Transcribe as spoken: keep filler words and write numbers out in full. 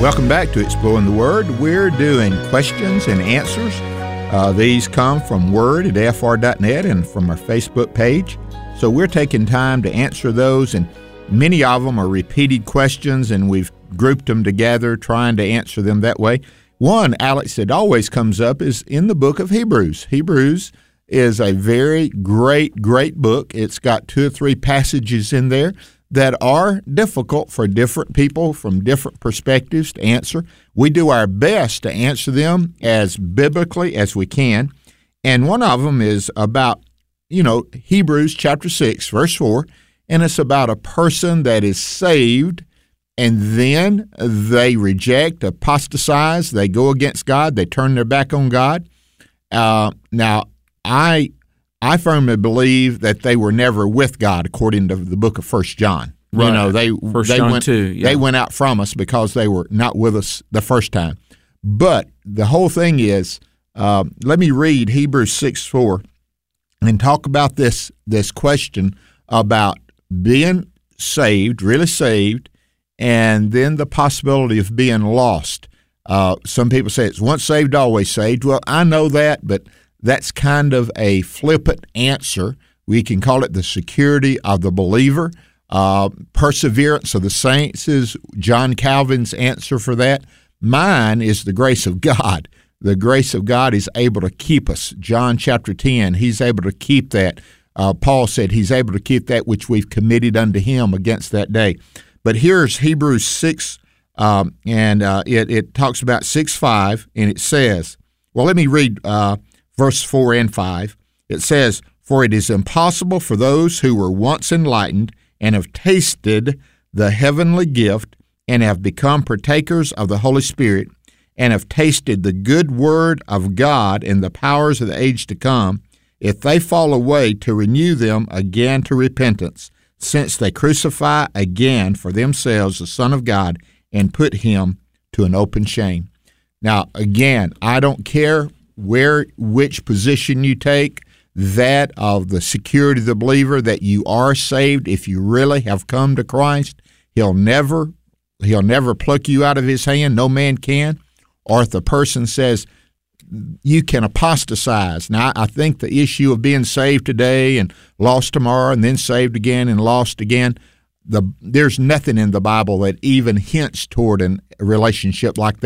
Welcome back to Exploring the Word. We're doing questions and answers. Uh, these come from word at A F R dot net and from our Facebook page. So we're taking time to answer those, and many of them are repeated questions, and we've grouped them together, trying to answer them that way. One, Alex, that always comes up is in the book of Hebrews. Hebrews is a very great, great book. It's got two or three passages in there that are difficult for different people from different perspectives to answer. We do our best to answer them as biblically as we can. And one of them is about, you know, Hebrews chapter six, verse four, and it's about a person that is saved and then they reject, apostatize, they go against God, they turn their back on God. Uh, now, I I firmly believe that they were never with God, according to the book of First John. Right. You know, they First they John went two, yeah. they went out from us because they were not with us the first time. But the whole thing is, uh, let me read Hebrews six four and talk about this this question about being saved, really saved, and then the possibility of being lost. Uh, some people say it's once saved, always saved. Well, I know that, but that's kind of a flippant answer. We can call it the security of the believer. Uh, perseverance of the saints is John Calvin's answer for that. Mine is the grace of God. The grace of God is able to keep us. John chapter ten, he's able to keep that. Uh, Paul said he's able to keep that which we've committed unto him against that day. But here's Hebrews six, um, and uh, it, it talks about six five, and it says, well, let me read uh, verse four and five. It says, "For it is impossible for those who were once enlightened and have tasted the heavenly gift and have become partakers of the Holy Spirit and have tasted the good word of God and the powers of the age to come, if they fall away, to renew them again to repentance, since they crucify again for themselves the Son of God and put him to an open shame." Now, again, I don't care where, which position you take, that of the security of the believer, that you are saved. If you really have come to Christ, he'll never, he'll never pluck you out of his hand. No man can. Or if the person says you can apostatize. Now, I think the issue of being saved today and lost tomorrow and then saved again and lost again, the there's nothing in the Bible that even hints toward a relationship like that.